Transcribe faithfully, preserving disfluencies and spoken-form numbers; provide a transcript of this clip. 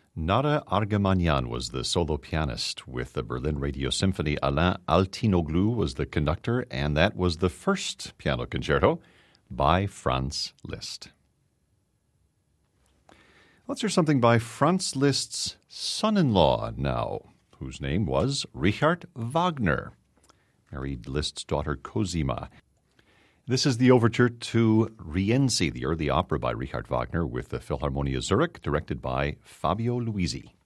Nada Argamanyan was the solo pianist. With the Berlin Radio Symphony, Alain Altinoglu was the conductor, and that was the first piano concerto by Franz Liszt. Let's hear something by Franz Liszt's son-in-law now, whose name was Richard Wagner. Married Liszt's daughter Cosima. This is the overture to Rienzi, the early opera by Richard Wagner with the Philharmonia Zurich, directed by Fabio Luisi.